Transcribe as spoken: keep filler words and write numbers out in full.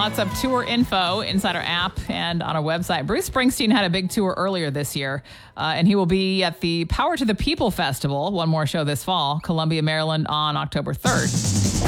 lots of tour info inside our app and on our website. Bruce Springsteen had a big tour earlier this year, uh, and he will be at the Power to the People Festival, one more show this fall, Columbia, Maryland, on October third.